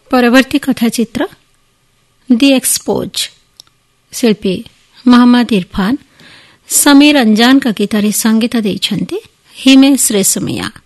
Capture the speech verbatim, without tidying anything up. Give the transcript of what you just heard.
ପରବର୍ତ୍ତୀ କଥାଚିତ୍ର ଦି ଏକ୍ସପୋଜ୍। ଶିଳ୍ପୀ ମହମ୍ମଦ ଇରଫାନ ସମୀର ରଞ୍ଜାନଙ୍କ ଗୀତରେ ସଙ୍ଗୀତ ଦେଇଛନ୍ତି ହିମେଶ ରେଶମିୟା।